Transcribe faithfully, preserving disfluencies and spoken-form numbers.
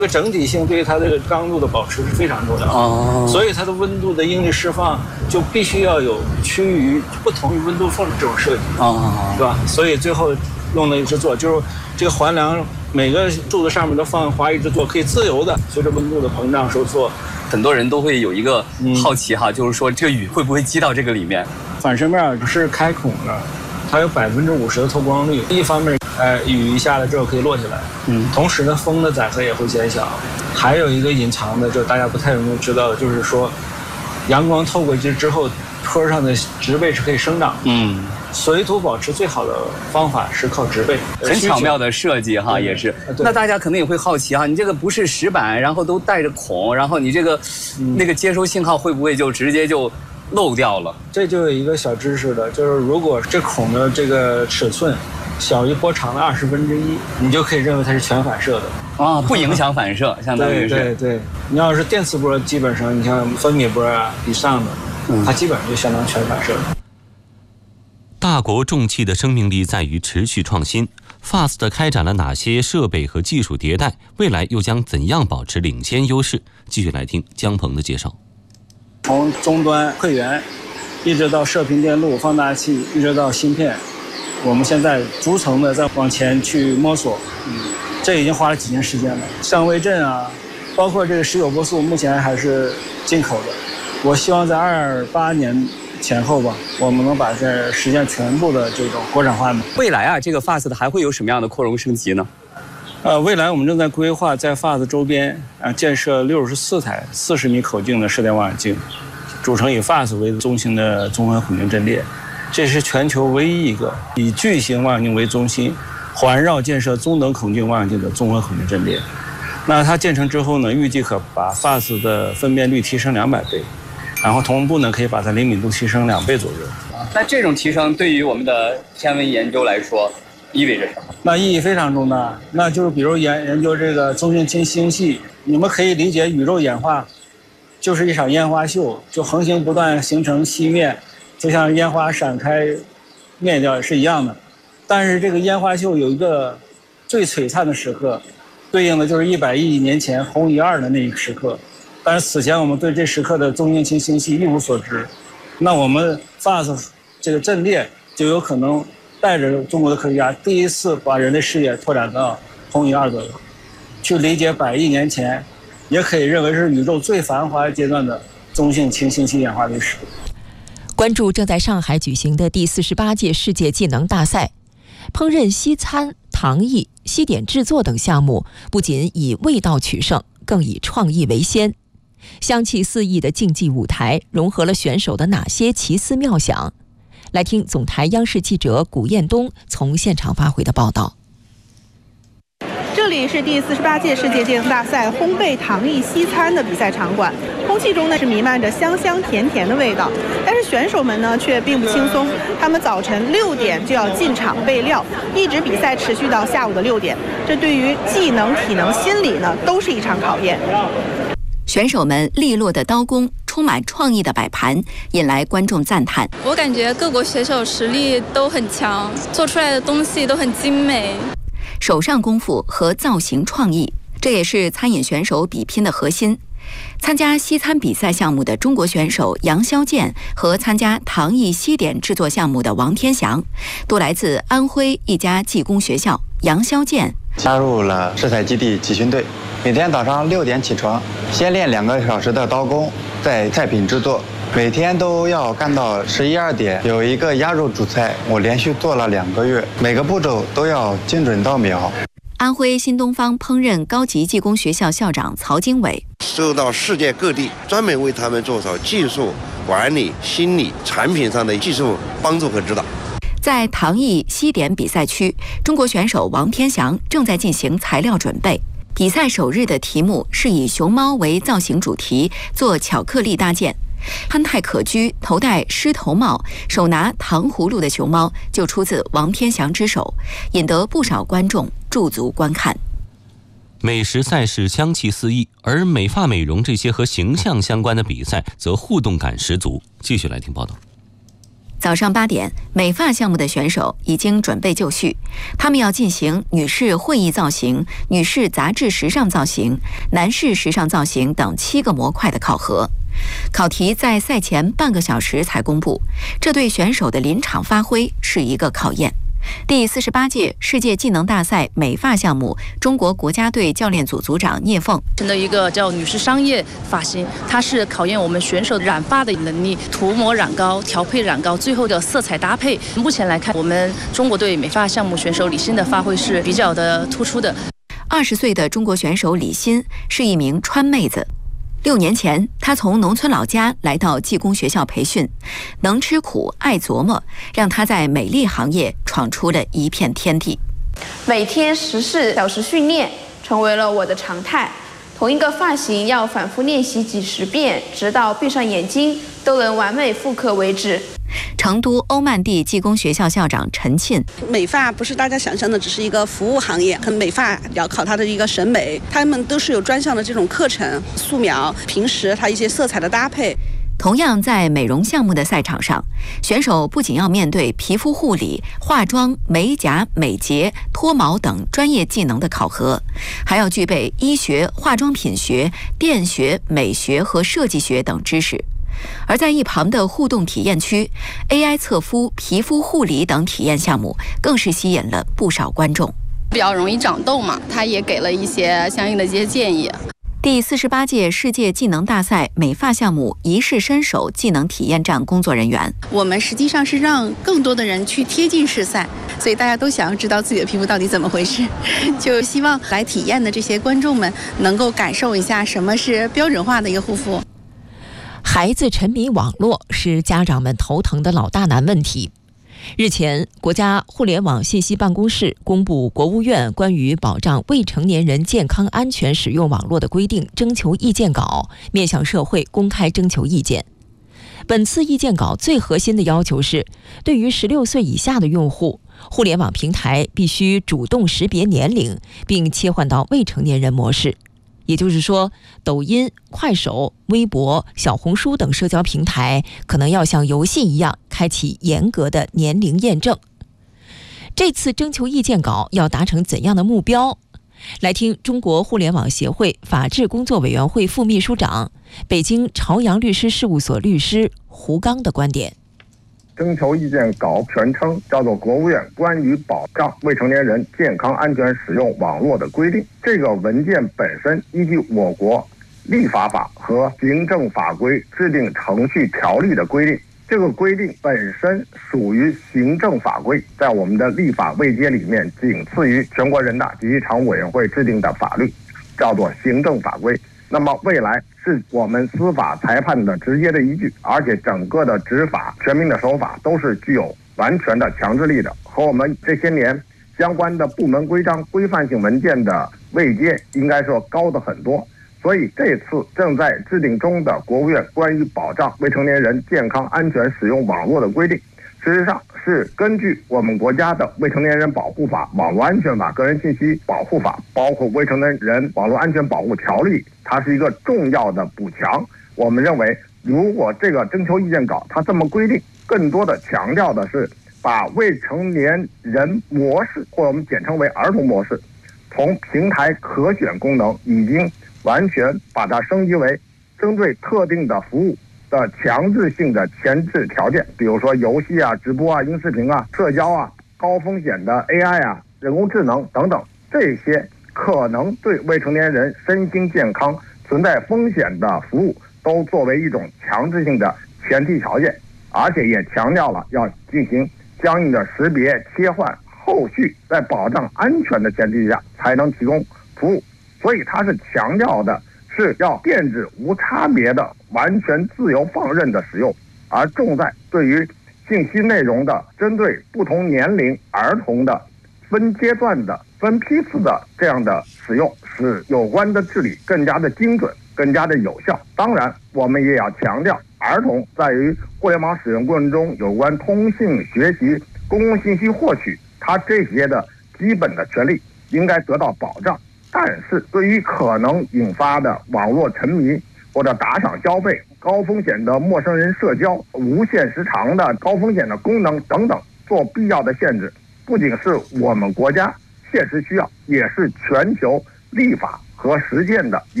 这个整体性对于它这个刚度的保持是非常重要的，哦，所以它的温度的应力释放就必须要有趋于不同于温度缝的这种设计，哦，是吧？所以最后用的制作就是这个环梁每个柱子上面都放华裔制作，可以自由的随着温度的膨胀收缩。 很多人都会有一个好奇哈，嗯、就是说这个雨会不会积到这个里面？ 反射面是开孔的，它有百分之五十的透光率。一方面，呃，雨一下来之后可以落下来，嗯，同时呢，风的载荷也会减小。还有一个隐藏的，就大家不太容易知道的，就是说，阳光透过去之后，坡上的植被是可以生长的。嗯，水土保持最好的方法是靠植被， 很巧妙的设计哈，也是。那大家可能也会好奇哈，你这个不是石板，然后都带着孔，然后你这个、嗯、那个接收信号会不会就直接就漏掉了？ 这就有一个小知识的，就是如果这孔的这个尺寸小于波长的二十分之一，你就可以认为它是全反射的啊，不影响反射，相当于是。 对对对，你要是电磁波，基本上你像分米波啊以上的，嗯、它基本上就相当全反射的。 大国重器的生命力在于持续创新。F A S T 开展了哪些设备和技术迭代？未来又将怎样保持领先优势？继续来听姜鹏的介绍。 从终端会员，一直到射频电路、放大器，一直到芯片，我们现在逐层的在往前去摸索。嗯，这已经花了几年时间了。像微震啊，包括这个十九波速，目前还是进口的。我希望在二八年前后吧，我们能把这实现全部的这种国产化。 未来啊，这个 F A S T 还会有什么样的扩容升级呢？ 呃，未来我们正在规划在 F A S T 周边啊建设六十四台四十米口径的射电望远镜，组成以 F A S T 为中心的综合孔径阵列，这是全球唯一一个以巨型望远镜为中心，环绕建设中等孔径望远镜的综合孔径阵列。那它建成之后呢，预计可把 F A S T 的分辨率提升两百倍。然后同步呢，可以把它灵敏度提升两倍左右。 那这种提升对于我们的天文研究来说，意味着什么？ 那意义非常重大。那就是比如研研究这个中性氢星系，你们可以理解宇宙演化就是一场烟花秀，就恒星不断形成熄灭，就像烟花闪开灭掉是一样的。但是这个烟花秀有一个最璀璨的时刻，对应的就是一百亿年前红移二的那一个时刻。但是此前我们对这时刻的中性氢星系一无所知，那我们 F A S T 这个阵列就有可能带着中国的科学家第一次把人类视野拓展到红移二左右，去理解百亿年前，也可以认为是宇宙最繁华阶段的中性氢星系演化历史。 关注正在上海举行的第四十八届世界技能大赛，烹饪西餐、糖艺、西点制作等项目不仅以味道取胜，更以创意为先。香气四溢的竞技舞台融合了选手的哪些奇思妙想？来听总台央视记者古彦东从现场发回的报道。 这里是第四十八届世界技能大赛烘焙糖艺西餐的比赛场馆，空气中呢是弥漫着香香甜甜的味道，但是选手们呢却并不轻松，他们早晨六点就要进场备料，一直比赛持续到下午的六点，这对于技能、体能、心理呢都是一场考验。 选手们利落的刀工，充满创意的摆盘，引来观众赞叹。 我感觉各国选手实力都很强，做出来的东西都很精美。 手上功夫和造型创意，这也是餐饮选手比拼的核心。参加西餐比赛项目的中国选手杨肖剑和参加糖艺西点制作项目的王天祥，都来自安徽一家技工学校。杨肖剑加入了食材基地集训队，每天早上六点起床，先练两个小时的刀工，再菜品制作，每天都要干到十一二点。有一个鸭肉主菜，我连续做了两个月，每个步骤都要精准到秒。 安徽新东方烹饪高级技工学校校长曹经纬， 受到世界各地专门为他们做好技术管理、心理、产品上的技术帮助和指导。 在糖艺西点比赛区，中国选手王天祥正在进行材料准备。比赛首日的题目是以熊猫为造型主题做巧克力搭建。憨态可掬、头戴狮头帽、手拿糖葫芦的熊猫就出自王天祥之手，引得不少观众驻足观看。 美食赛事香气四溢，而美发美容这些和形象相关的比赛则互动感十足。继续来听报道。 早上八点，美发项目的选手已经准备就绪，他们要进行女士会议造型、女士杂志时尚造型、男士时尚造型等七个模块的考核。考题在赛前半个小时才公布，这对选手的临场发挥是一个考验。第四十八届世界技能大赛美发项目，中国国家队教练组组长聂凤的一个叫女士商业发型，它是考验我们选手染发的能力，涂抹染膏、调配染膏，最后的色彩搭配。目前来看，我们中国队美发项目选手李欣的发挥是比较的突出的。 二十岁的中国选手李欣是一名川妹子。六年前，他从农村老家来到技工学校培训，能吃苦爱琢磨，让他在美丽行业闯出了一片天地。 每天十四小时训练成为了我的常态，同一个发型要反复练习几十遍，直到闭上眼睛都能完美复刻为止。 成都欧曼地技工学校校长陈沁， 美发不是大家想象的只是一个服务行业，跟美发要考它的一个审美，他们都是有专项的这种课程，素描，平时它一些色彩的搭配。 同样在美容项目的赛场上，选手不仅要面对皮肤护理、化妆、美甲、美睫、脱毛等专业技能的考核，还要具备医学、化妆品学、电学、美学和设计学等知识。而在一旁的互动体验区 ，A I 测肤、皮肤护理等体验项目更是吸引了不少观众。 比较容易长痘嘛，他也给了一些相应的一些建议。 第四十八届世界技能大赛美发项目一试身手技能体验站工作人员， 我们实际上是让更多的人去贴近试赛，所以大家都想要知道自己的皮肤到底怎么回事，就希望来体验的这些观众们能够感受一下什么是标准化的一个护肤。 孩子沉迷网络是家长们头疼的老大难问题。日前，国家互联网信息办公室公布国务院关于保障未成年人健康安全使用网络的规定征求意见稿，面向社会公开征求意见。本次意见稿最核心的要求是，对于十六岁以下的用户，互联网平台必须主动识别年龄，并切换到未成年人模式。也就是说，抖音、快手、微博、小红书等社交平台可能要像游戏一样开启严格的年龄验证。这次征求意见稿要达成怎样的目标？来听中国互联网协会法制工作委员会副秘书长、北京朝阳律师事务所律师胡刚的观点。 征求意见稿全称叫做《国务院关于保障未成年人健康安全使用网络的规定》。这个文件本身依据我国立法法和行政法规制定程序条例的规定，这个规定本身属于行政法规，在我们的立法位阶里面仅次于全国人大及其常务委员会制定的法律，叫做行政法规。那么未来是我们司法裁判的直接的依据，而且整个的执法全民的守法都是具有完全的强制力的，和我们这些年相关的部门规章规范性文件的位阶应该说高的很多。所以这次正在制定中的国务院关于保障未成年人健康安全使用网络的规定，事实上是根据我们国家的《未成年人保护法》、《网络安全法》、《个人信息保护法》，包括《未成年人网络安全保护条例》，它是一个重要的补强。我们认为，如果这个征求意见稿它这么规定，更多的强调的是把未成年人模式，或者我们简称为儿童模式，从平台可选功能已经完全把它升级为针对特定的服务的强制性的前置条件，比如说游戏啊、直播啊、音视频啊、社交啊、高风险的 A I 啊、人工智能等等，这些可能对未成年人身心健康存在风险的服务，都作为一种强制性的前提条件，而且也强调了要进行相应的识别切换，后续在保障安全的前提下才能提供服务。所以它是强调的是要电子无差别的完全自由放任的使用，而重在对于信息内容的针对不同年龄儿童的分阶段的分批次的这样的使用，使有关的治理更加的精准，更加的有效。当然我们也要强调，儿童在于互联网使用过程中有关通信、学习、公共信息获取，他这些的基本的权利应该得到保障。但是对于可能引发的网络沉迷或者打赏消费高风险的陌生人社交、无限时长的高风险的功能等等做必要的限制，不仅是我们国家切实需要，也是全球立法和实践的一